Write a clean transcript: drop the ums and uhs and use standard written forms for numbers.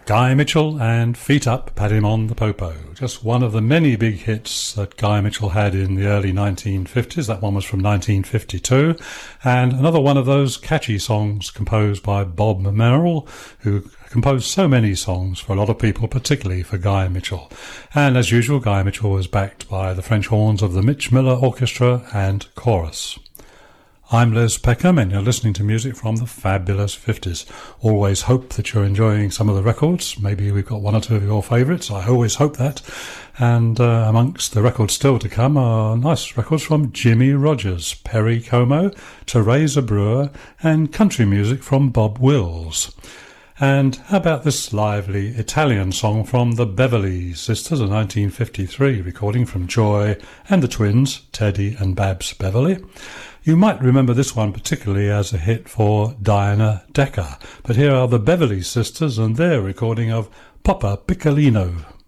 Guy Mitchell and Feet Up, Pat Him on the Popo. Just one of the many big hits that Guy Mitchell had in the early 1950s. That one was from 1952. And another one of those catchy songs composed by Bob Merrill, who composed so many songs for a lot of people, particularly for Guy Mitchell. And as usual, Guy Mitchell was backed by the French horns of the Mitch Miller Orchestra and chorus. I'm Les Peckham, and you're listening to music from the fabulous 50s. Always hope that you're enjoying some of the records. Maybe we've got one or two of your favourites. I always hope that. And amongst the records still to come are nice records from Jimmy Rogers, Perry Como, Teresa Brewer, and country music from Bob Wills. And how about this lively Italian song from the Beverly Sisters, a 1953 recording from Joy and the twins, Teddy and Babs Beverly. You might remember this one particularly as a hit for Diana Decker, but here are the Beverly Sisters and their recording of Papa Piccolino.